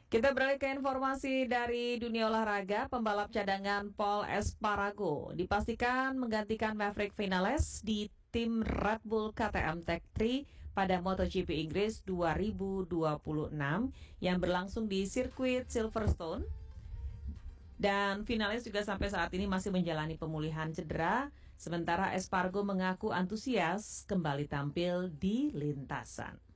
Kita beralih ke informasi dari dunia olahraga. Pembalap cadangan Paul Espargaro dipastikan menggantikan Maverick Vinales di tim Red Bull KTM Tech3 pada MotoGP Inggris 2026 yang berlangsung di sirkuit Silverstone. Dan Vinales juga sampai saat ini masih menjalani pemulihan cedera, sementara Espargaro mengaku antusias kembali tampil di lintasan.